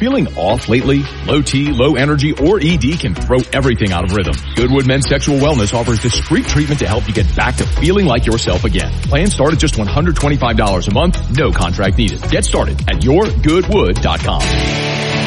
feeling off lately? Low T, low energy, or ED can throw everything out of rhythm. Goodwood Men's Sexual Wellness offers discreet treatment to help you get back to feeling like yourself again. Plans start at just $125 a month, no contract needed. Get started at yourgoodwood.com.